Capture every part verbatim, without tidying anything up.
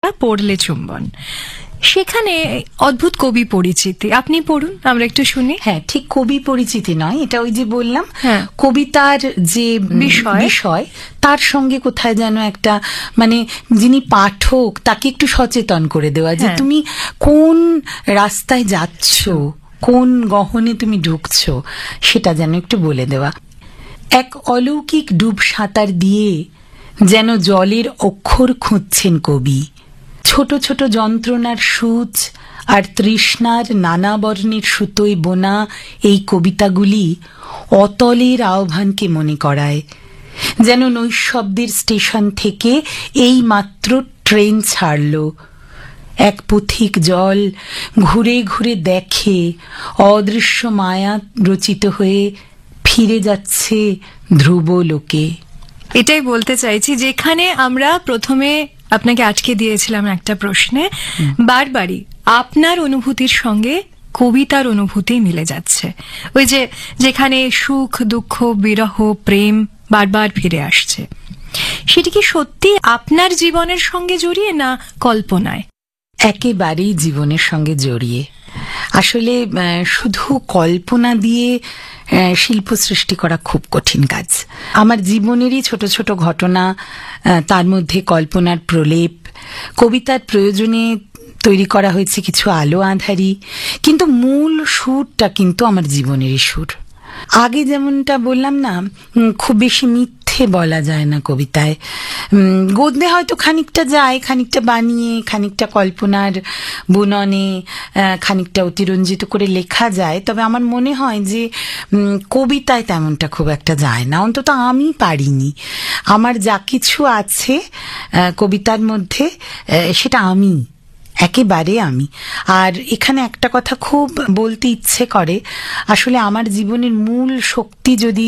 পড়লে চুম্বন, সেখানে অদ্ভুত কবি পরিচিতি, আপনি পড়ুন, আমরা একটু শুনি। হ্যাঁ, ঠিক কবি পরিচিতি নয়, এটা ওই যে বললাম কবিতার যে বিষয় বিষয় তার সঙ্গে কোথায় যেন একটা, মানে যিনি পাঠক তাকে একটু সচেতন করে দেওয়া, যে তুমি কোন রাস্তায় যাচ্ছ, কোন গহনে তুমি ঢুকছো, সেটা যেন একটু বলে দেওয়া। এক অলৌকিক ডুব সাঁতার দিয়ে যেন জলের অক্ষর খুঁজছেন কবি। ছোট ছোট যন্ত্রণার সূচ আর তৃষ্ণার নানা বর্ণের সুতোয় বোনা এই কবিতাগুলি অতলের আহ্বানকে মনে করায়, যেন নৈশব্দের স্টেশন থেকে এই মাত্র ট্রেন ছাড়ল। এক পথিক জল ঘুরে ঘুরে দেখে অদৃশ্য মায়া রচিত হয়ে ফিরে যাচ্ছে ধ্রুব লোকে। এটাই বলতে চাইছি, যেখানে আমরা প্রথমে আপনাকে আটকে দিয়েছিলাম একটা প্রশ্নে, বারবারই আপনার অনুভূতির সঙ্গে কবিতার অনুভূতি মিলে যাচ্ছে। ওই যে যেখানে সুখ দুঃখ বিরহ প্রেম বারবার ফিরে আসছে, সেটি কি সত্যি আপনার জীবনের সঙ্গে জড়িয়ে না কল্পনায়? একেবারেই জীবনের সঙ্গে জড়িয়ে। আসলে শুধু কল্পনা দিয়ে শিল্প সৃষ্টি করা খুব কঠিন কাজ। আমার জীবনেরই ছোট ছোট ঘটনা, তার মধ্যে কল্পনার প্রলেপ, কবিতার প্রয়োজনে তৈরি করা হয়েছে কিছু আলো আঁধারি, কিন্তু মূল সুরটা কিন্তু আমার জীবনেরই সুর। আগে যেমনটা বললাম না, খুব বেশি মিথ্যে বলা যায় না কবিতায়। গদ্যে হয়তো খানিকটা যায়, খানিকটা বানিয়ে, খানিকটা কল্পনার বুননে, খানিকটা অতিরঞ্জিত করে লেখা যায়, তবে আমার মনে হয় যে কবিতায় তেমনটা খুব একটা যায় না, অন্তত আমি পারিনি। আমার যা কিছু আছে কবিতার মধ্যে, সেটা আমি, একেবারে আমি। আর এখানে একটা কথা খুব বলতে ইচ্ছে করে, আসলে আমার জীবনের মূল শক্তি যদি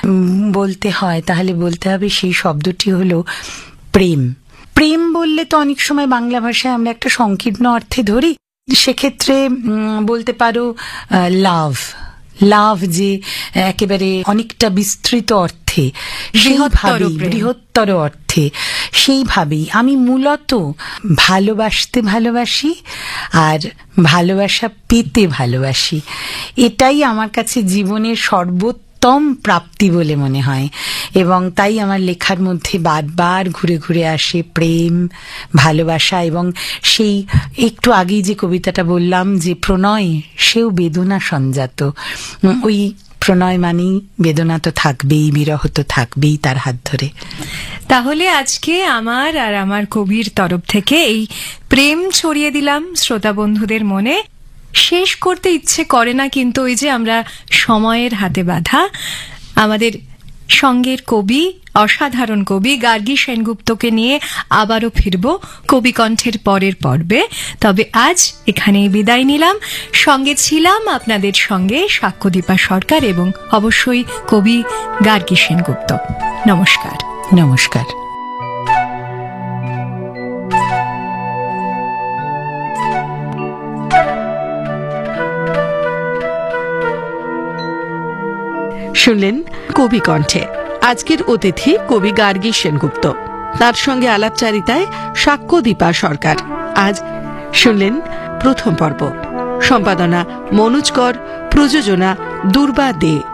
বলতে হয় তাহলে বলতে হবে সেই শব্দটি হলো প্রেম। প্রেম বললে তো অনেক সময় বাংলা ভাষায় আমরা একটা সংকীর্ণ অর্থে ধরি, সেক্ষেত্রে বলতে পারো লাভ। লাভ যে একেবারে অনেকটা বিস্তৃত অর্থে, সেইভাবেই বৃহত্তর অর্থে, সেইভাবেই আমি মূলত ভালোবাসতে ভালোবাসি আর ভালোবাসা পেতে ভালোবাসি। এটাই আমার কাছে জীবনের সর্বোত্তম প্রাপ্তি বলে মনে হয়, এবং তাই আমার লেখার মধ্যে বারবার ঘুরে ঘুরে আসে প্রেম, ভালোবাসা। এবং সেই একটু আগেই যে কবিতাটা বললাম যে প্রণয়, সেও বেদনা সঞ্জাত। ওই প্রণয় মানেই বেদনা তো থাকবেই, বিরহ তো থাকবেই তার হাত ধরে। তাহলে আজকে আমার আর আমার কবির তরফ থেকে এই প্রেম ছড়িয়ে দিলাম শ্রোতা বন্ধুদের মনে। শেষ করতে ইচ্ছে করে না, কিন্তু ওই যে আমরা সময়ের হাতে বাঁধা। আমাদের সঙ্গের কবি, অসাধারণ কবি গার্গী সেনগুপ্তকে নিয়ে আবারও ফিরব কবি কণ্ঠের পরের পর্বে। তবে আজ এখানেই বিদায় নিলাম। সঙ্গে ছিলাম আপনাদের সঙ্গে সাক্ষ্যদীপা সরকার এবং অবশ্যই কবি গার্গী সেনগুপ্ত। নমস্কার। নমস্কার। শুনলেন কবি কণ্ঠে। আজকের অতিথি কবি গার্গী সেনগুপ্ত, তার সঙ্গে আলাপচারিতায় সাক্ষ্যদীপা সরকার। আজ শুনলেন প্রথম পর্ব। সম্পাদনা মনোজ কর, প্রযোজনা দুর্বা দে।